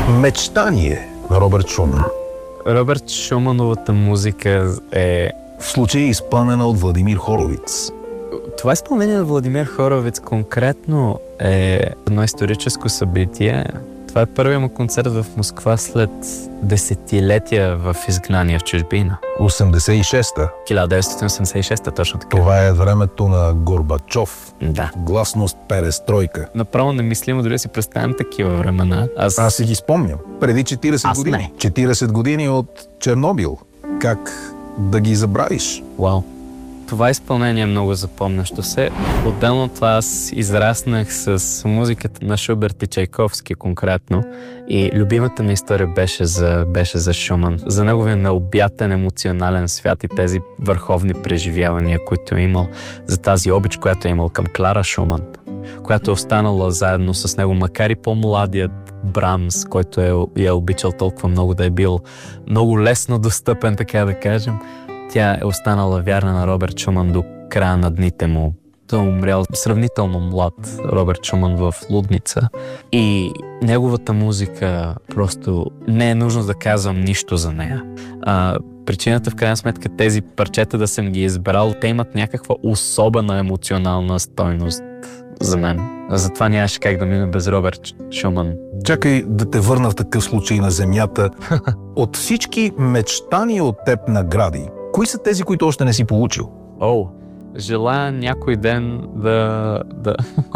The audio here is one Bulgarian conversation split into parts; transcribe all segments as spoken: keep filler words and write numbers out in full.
Мечтание на Робърт Шуман. Робърт Шумановата музика е... В случая е изпълнена от Владимир Хоровиц. Това изпълнение на Владимир Хоровиц конкретно е едно историческо събитие. Това е първият му концерт в Москва след десетилетия в изгнание в чужбина. осемдесет и шеста. хиляда деветстотин осемдесет и шеста, точно така. Това е времето на Горбачов. Да. Гласност перестройка. Направо немислимо дори да си представям такива времена. Аз, Аз си ги спомням. Преди четиридесет Аз години. не. четиридесет години от Чернобил. Как да ги забравиш? Вау. Това изпълнение е много запомнящо се. Отделно от това аз израснах с музиката на Шуберт и Чайковски конкретно. И любимата ми история беше за, беше за Шуман. За неговия необятен емоционален свят и тези върховни преживявания, които е имал. За тази обич, която е имал към Клара Шуман, която е останала заедно с него, макар и по-младият Брамс, който е, я обичал толкова много, да е бил много лесно достъпен, така да кажем. Тя е останала вярна на Робърт Шуман до края на дните му. Той е умрял сравнително млад, Робърт Шуман, в Лудница. И неговата музика, просто не е нужно да казвам нищо за нея. А, причината в крайна сметка тези парчета да съм ги избрал, те имат някаква особена емоционална стойност за мен. Затова нямаше как да мине без Робърт Шуман. Чакай да те върна в такъв случай на земята. От всички мечтани от теб награди, кои са тези, които още не си получил? О, желая някой ден да... да...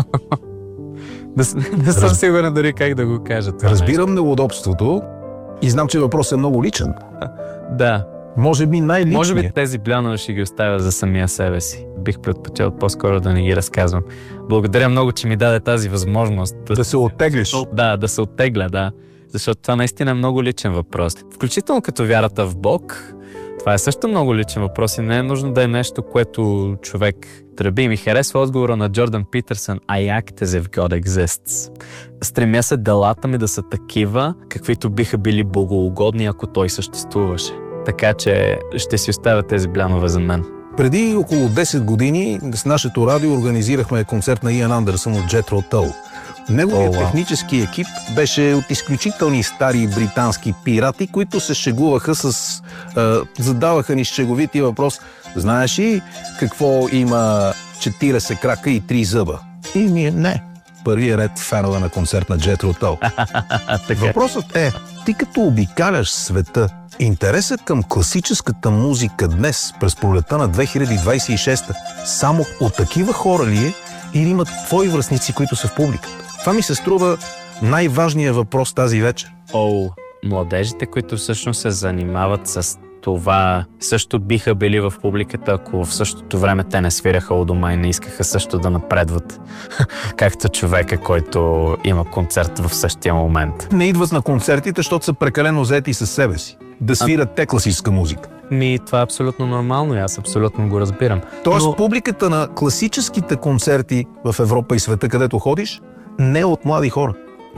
да не съм Раз... сигурен дори как да го кажа това. Разбирам неудобството и знам, че въпросът е много личен. Да. Може би най-личният. Може би тези блянове ще ги оставя за самия себе си. Бих предпочел по-скоро да не ги разказвам. Благодаря много, че ми даде тази възможност. Да се оттеглиш. Да, да се оттегля, да. Защото това наистина е много личен въпрос. Включително като вярата в Бог, това е също много личен въпрос и не е нужно да е нещо, което човек тръби. Ми харесва отговора на Джордан Питърсън: I act as if God exists. Стремя се делата ми да са такива, каквито биха били богоугодни, ако той съществуваше. Така че ще си оставя тези блянове за мен. Преди около десет години с нашето радио организирахме концерт на Иан Андерсън от Джетро Тъл. Неговият oh, wow. технически екип беше от изключителни стари британски пирати, които се шегуваха с... А, задаваха ни шеговити въпрос: знаеш ли какво има четиридесет крака и три зъба? И ние не. Първият ред фенове на концерт на Джетро Тъл. Въпросът е, ти като обикаляш света, интересът към класическата музика днес, през пролетта на две хиляди двадесет и шеста, само от такива хора ли е, или имат твои връстници, които са в публиката? Това ми се струва най-важният въпрос тази вечер. О, младежите, които всъщност се занимават с това, също биха били в публиката, ако в същото време те не свираха у дома и не искаха също да напредват. Както човека, който има концерт в същия момент. Не идват на концертите, защото са прекалено заети със себе си. Да свират а... те класическа музика. Ми, това е абсолютно нормално и аз абсолютно го разбирам. Тоест, Но... публиката на класическите концерти в Европа и света, където ходиш, не е от млади хора.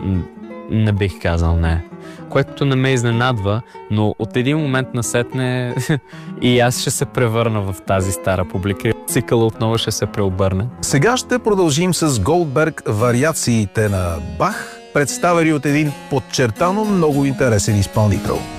Не бих казал не. Което не ме изненадва, но от един момент насетне и аз ще се превърна в тази стара публика. Цикъл отново ще се преобърне. Сега ще продължим с Голдберг вариациите на Бах, представени от един подчертано много интересен изпълнител.